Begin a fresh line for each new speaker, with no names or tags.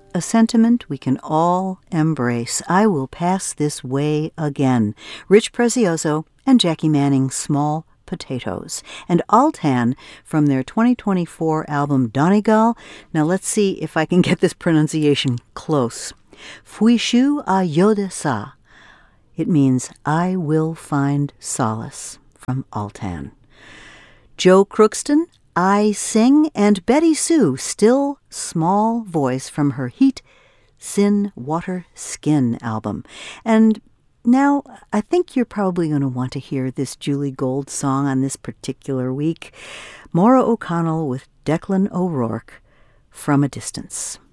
A sentiment we can all embrace. I will pass this way again. Rich Prezioso and Jackie Manning, Small Potatoes. And Altan from their 2024 album Donegal. Now let's see if I can get this pronunciation close. Fuishu a Yodesa. It means I will find solace, from Altan. Joe Crookston, I Sing, and Betty Sue, Still Small Voice from her Heat, Sin, Water, Skin album. And now I think you're probably going to want to hear this Julie Gold song on this particular week. Maura O'Connell with Declan O'Rourke, From a Distance.